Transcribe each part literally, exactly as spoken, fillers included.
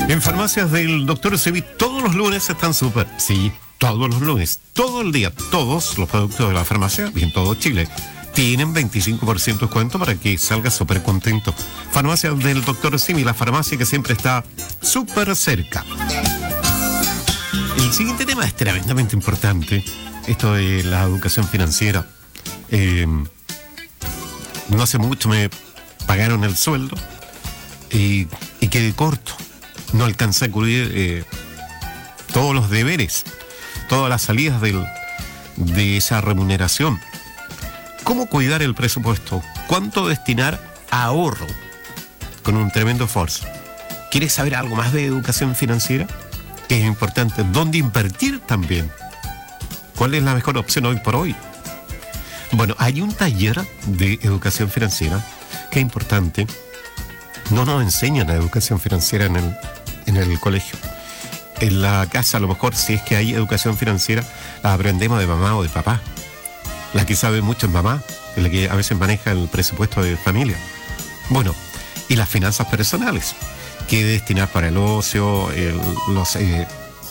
En farmacias del doctor Simi todos los lunes están súper. Sí, todos los lunes, todo el día, todos los productos de la farmacia y en todo Chile tienen veinticinco por ciento de descuento para que salgas súper contento. Farmacia del doctor Simi, la farmacia que siempre está súper cerca. El siguiente tema es tremendamente importante. Esto de la educación financiera. Eh, no hace mucho me pagaron el sueldo y, y quedé corto. No alcancé a cubrir eh, todos los deberes, todas las salidas del, de esa remuneración. ¿Cómo cuidar el presupuesto? ¿Cuánto destinar a ahorro? Con un tremendo esfuerzo. ¿Quieres saber algo más de educación financiera? Que es importante. ¿Dónde invertir también? ¿Cuál es la mejor opción hoy por hoy? Bueno, hay un taller de educación financiera que es importante. No nos enseñan la educación financiera en el, en el colegio. En la casa, a lo mejor, si es que hay educación financiera, la aprendemos de mamá o de papá. La que sabe mucho es mamá, es la que a veces maneja el presupuesto de familia. Bueno, y las finanzas personales, que destinar para el ocio, el, los, eh,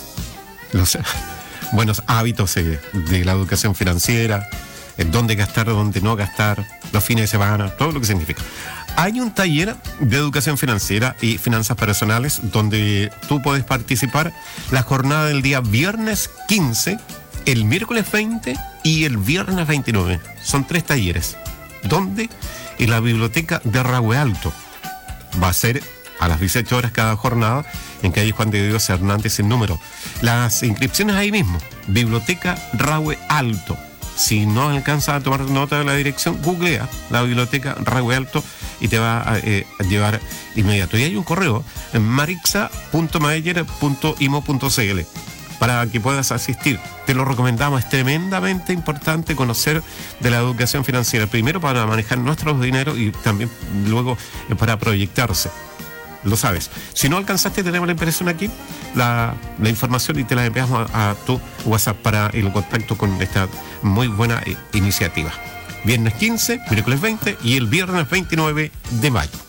los buenos hábitos eh, de la educación financiera, en dónde gastar, dónde no gastar, los fines de semana, todo lo que significa. Hay un taller de educación financiera y finanzas personales donde tú puedes participar la jornada del día viernes quince, el miércoles veinte y el viernes veintinueve. Son tres talleres. ¿Dónde? En la biblioteca de Rahue Alto. Va a ser a las dieciocho horas cada jornada en calle Juan de Dios Hernández sin número. Las inscripciones ahí mismo. Biblioteca Rahue Alto. Si no alcanza a tomar nota de la dirección, googlea la biblioteca Rahue Alto y te va a, eh, a llevar inmediato. Y hay un correo en marixa punto mayer punto imo punto cl para que puedas asistir. Te lo recomendamos, es tremendamente importante conocer de la educación financiera. Primero para manejar nuestros dineros y también luego eh, para proyectarse. Lo sabes. Si no alcanzaste, tenemos la impresión aquí, la, la información y te la enviamos a, a tu WhatsApp para el contacto con esta muy buena eh, iniciativa. Viernes quince, miércoles veinte y el viernes veintinueve de mayo.